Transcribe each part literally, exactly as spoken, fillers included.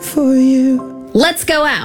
for you. Let's go out.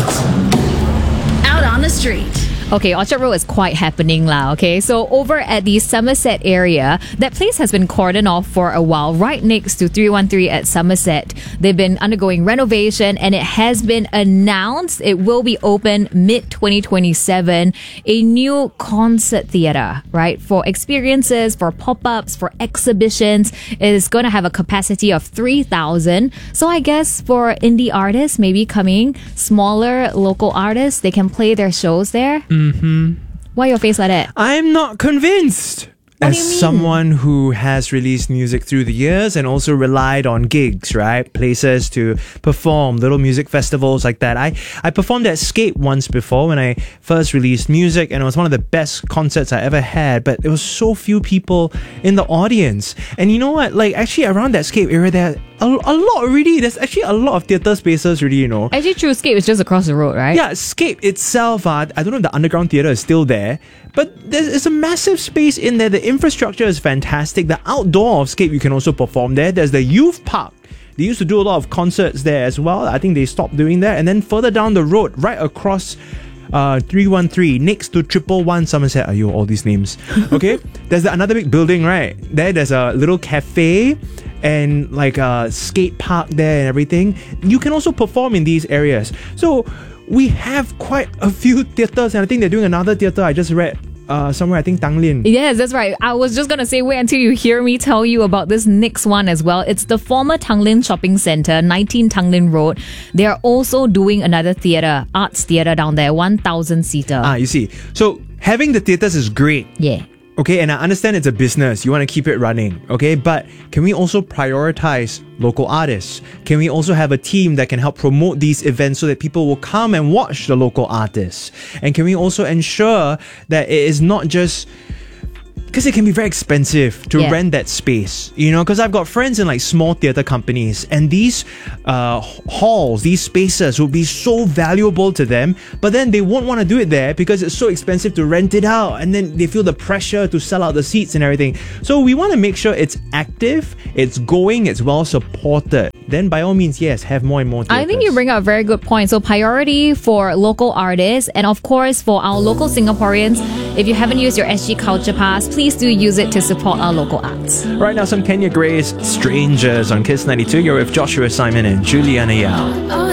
Out on the street. Okay, Orchard Road is quite happening now, okay? So over at the Somerset area, that place has been cordoned off for a while, right next to three one three at Somerset. They've been undergoing renovation and it has been announced it will be open mid twenty twenty-seven. A new concert theatre, right? For experiences, for pop-ups, for exhibitions. It is going to have a capacity of three thousand. So I guess for indie artists, maybe coming, smaller local artists, they can play their shows there. Mm-hmm. Why your face like that? I'm not convinced. What As do you mean? someone who has released music through the years and also relied on gigs, right? Places to perform, little music festivals like that. I, I performed at Scape once before when I first released music, and it was one of the best concerts I ever had, but there was so few people in the audience. And you know what? Like, actually around that Scape area, there a, a lot already. There's actually a lot of theatre spaces already, you know. Actually, True Scape is just across the road, right? Yeah, Scape itself, uh, I don't know if the underground theatre is still there, but there's a massive space in there. The infrastructure is fantastic. The outdoor of Scape, you can also perform there. There's the youth park. They used to do a lot of concerts there as well. I think they stopped doing that. And then further down the road, right across uh, three one three, next to Triple One Somerset. Are you all these names? Okay. There's the, another big building, right? There, there's a little cafe and like a skate park there and everything. You can also perform in these areas. So we have quite a few theatres, and I think they're doing another theatre I just read uh, somewhere, I think Tanglin. Yes, that's right. I was just going to say, wait until you hear me tell you about this next one as well. It's the former Tanglin Shopping Centre, nineteen Tanglin Road. They are also doing another theatre, arts theatre down there, one thousand seater. Ah, you see. So having the theatres is great. Yeah. Okay, and I understand it's a business. You want to keep it running. Okay, but can we also prioritize local artists? Can we also have a team that can help promote these events so that people will come and watch the local artists? And can we also ensure that it is not just... because it can be very expensive to Yeah. rent that space, you know, because I've got friends in like small theatre companies, and these uh, halls, these spaces will be so valuable to them, but then they won't want to do it there because it's so expensive to rent it out, and then they feel the pressure to sell out the seats and everything. So we want to make sure it's active, it's going, it's well supported. Then by all means, yes, have more and more theatres. I think you bring up a very good point. So priority for local artists, and of course for our local Singaporeans, if you haven't used your S G Culture Pass, please do use it to support our local arts. Right now, some Kenya Gray's Strangers on Kiss ninety-two. You're with Joshua Simon and Juliana Yao.